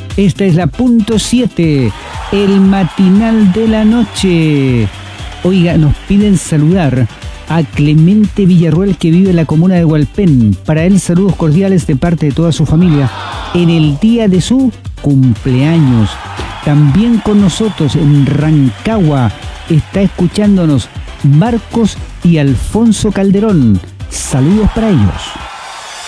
Esta es la punto 7, el matinal de la noche. Oiga, nos piden saludar a Clemente Villarruel, que vive en la comuna de Hualpén. Para él, saludos cordiales de parte de toda su familia en el día de su cumpleaños. También con nosotros en Rancagua está escuchándonos Marcos y Alfonso Calderón. Saludos para ellos.